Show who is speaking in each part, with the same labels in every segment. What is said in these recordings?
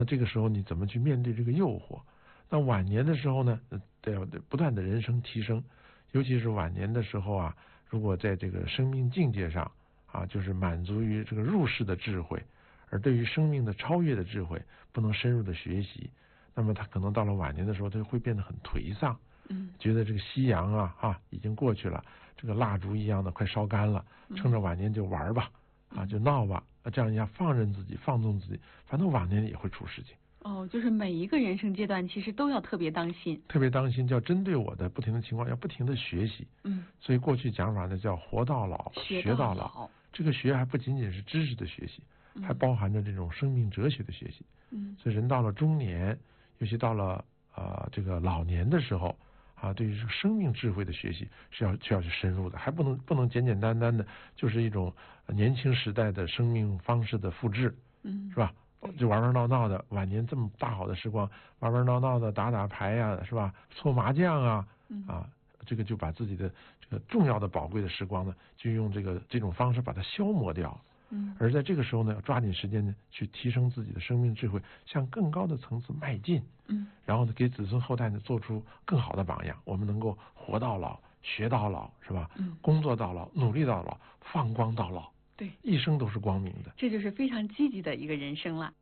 Speaker 1: 那这个时候你怎么去面对这个诱惑？那晚年的时候呢，得不断的人生提升，尤其是晚年的时候啊，如果在这个生命境界上啊，就是满足于这个入世的智慧，而对于生命的超越的智慧不能深入的学习，那么他可能到了晚年的时候，他会变得很颓丧，觉得这个夕阳已经过去了，这个蜡烛一样的快烧干了，趁着晚年就玩吧，就闹吧，这样一下放任自己，放纵自己，反正晚年也会出事情。
Speaker 2: 就是每一个人生阶段其实都要特别当心，
Speaker 1: 特别当心，叫针对我的不停的情况要不停的学习。所以过去讲法呢叫活到老，学到老。这个学还不仅仅是知识的学习，还包含着这种生命哲学的学习。所以人到了中年，尤其到了这个老年的时候对于这个生命智慧的学习需要去深入的，还不能简简单单的就是一种年轻时代的生命方式的复制，是吧？就玩玩闹闹的，晚年这么大好的时光，玩玩闹闹的打打牌呀，是吧？搓麻将这个就把自己的这个重要的宝贵的时光呢，就用这种方式把它消磨掉。而在这个时候呢，要抓紧时间呢，去提升自己的生命智慧，向更高的层次迈进。然后呢，给子孙后代呢做出更好的榜样。我们能够活到老，学到老，是吧？工作到老，努力到老，放光到老。
Speaker 2: 对，
Speaker 1: 一生都是光明的，
Speaker 2: 这就是非常积极的一个人生了。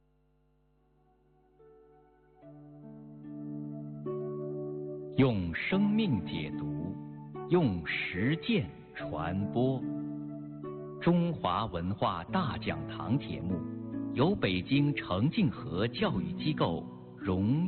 Speaker 3: 用生命解读，用实践传播。中华文化大讲堂节目由北京程敬和教育机构荣